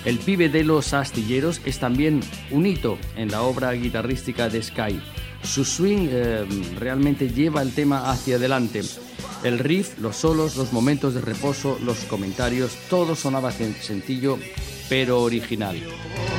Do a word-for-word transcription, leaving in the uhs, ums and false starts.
El pibe de los astilleros es también un hito en la obra guitarrística de Sky. Su swing eh, realmente lleva el tema hacia adelante. El riff, los solos, los momentos de reposo, los comentarios, todo sonaba sencillo pero original.